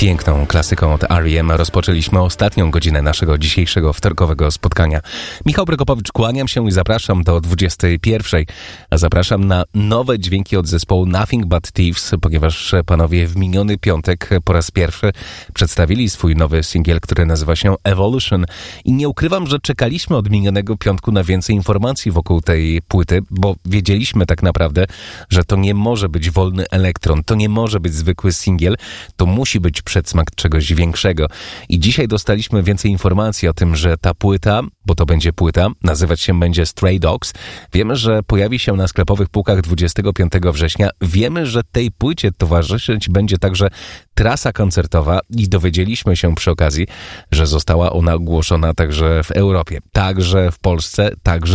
Piękną klasyką od R.E.M. rozpoczęliśmy ostatnią godzinę naszego dzisiejszego wtorkowego spotkania. Michał Prokopowicz, kłaniam się i zapraszam do 21. A zapraszam na nowe dźwięki od zespołu Nothing But Thieves, ponieważ panowie w miniony piątek po raz pierwszy przedstawili swój nowy singiel, który nazywa się Evolution. I nie ukrywam, że czekaliśmy od minionego piątku na więcej informacji wokół tej płyty, bo wiedzieliśmy tak naprawdę, że to nie może być wolny elektron, to nie może być zwykły singiel, to musi być przedsmak czegoś większego. I dzisiaj dostaliśmy więcej informacji o tym, że ta płyta, bo to będzie płyta, nazywać się będzie Stray Dogs. Wiemy, że pojawi się na sklepowych półkach 25 września. Wiemy, że tej płycie towarzyszyć będzie także trasa koncertowa i dowiedzieliśmy się przy okazji, że została ona ogłoszona także w Europie, także w Polsce, także